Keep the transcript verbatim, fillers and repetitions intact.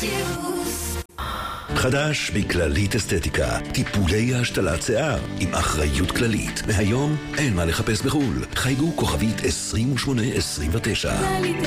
חדש בכללית אסתטיקה, טיפולי השתלת שיער עם אחריות כללית. מהיום אין מה לחפש בחול. חייגו כוכבית עשרים ושמונה עשרים ותשע.